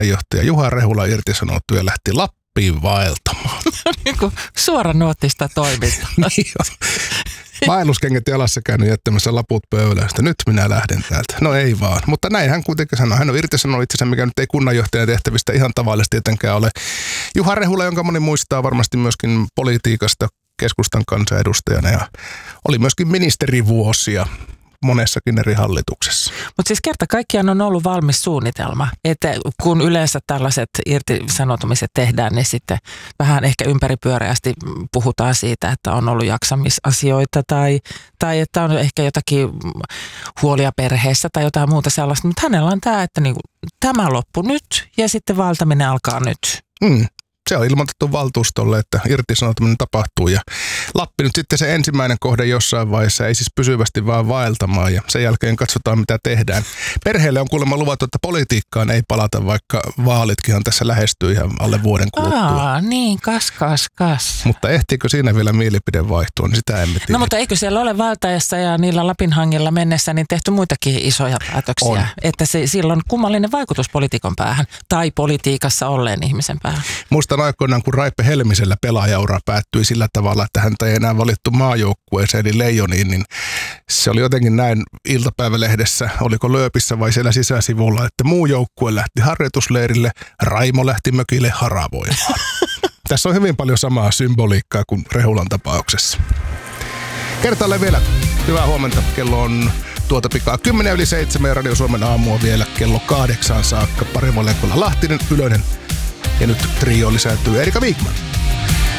johtaja Juha Rehula irtisanoutui ja lähti Lappiin vaeltamaan. Niin kuin suoranuottista toimintaa. Niin vaelluskengät jalassa käynyt jättämässä laput pöydälle, että nyt minä lähden täältä. No ei vaan, mutta näin hän kuitenkin sanoi. Hän on irtisanonut itsensä, mikä nyt ei kunnanjohtajan tehtävistä ihan tavallisesti tietenkään ole. Juha Rehula, jonka moni muistaa varmasti myöskin politiikasta keskustan kansanedustajana ja oli myöskin ministerivuosia monessakin eri hallituksessa. Mutta siis kerta kaikkiaan on ollut valmis suunnitelma, että kun yleensä tällaiset irtisanoutumiset tehdään, niin sitten vähän ehkä ympäripyöreästi puhutaan siitä, että on ollut jaksamisasioita tai että on ehkä jotakin huolia perheessä tai jotain muuta sellaista. Mutta hänellä on tämä, että niinku, tämä loppu nyt ja sitten vaeltaminen alkaa nyt. Se on ilmoitettu valtuustolle, että irtisanoutuminen tapahtuu ja Lappi nyt sitten se ensimmäinen kohde jossain vaiheessa, ei siis pysyvästi vaan vaeltamaan ja sen jälkeen katsotaan mitä tehdään. Perheelle on kuulemma luvattu, että politiikkaan ei palata, vaikka vaalitkin tässä lähestyy ihan alle vuoden kuluttua. Niin, kas. Mutta ehtiikö siinä vielä mielipide vaihtua, niin sitä emme tiedä. No mutta eikö siellä ole valtajassa ja niillä Lapinhangilla mennessä niin tehty muitakin isoja päätöksiä? On. Että sillä on kummallinen vaikutus poliitikon päähän tai politiikassa olleen ihmisen päähän. Muistan aikoinaan, kun Raipe Helmisellä pelaajaura päättyi sillä tavalla, että häntä ei enää valittu maajoukkueeseen eli Leijoniin, niin se oli jotenkin näin iltapäivälehdessä, oliko Lööpissä vai siellä sisäsivulla, että muu joukkue lähti harjoitusleirille, Raimo lähti mökille haravoimaan. Tässä on hyvin paljon samaa symboliikkaa kuin Rehulan tapauksessa. Kertaalleen vielä hyvää huomenta. Kello on tuota pikaa 10:07 ja Radio Suomen aamua vielä kello 8 saakka. Parivallenkolla Lahtinen, Ylönen ja nyt trio lisääntyy Erika Wigman.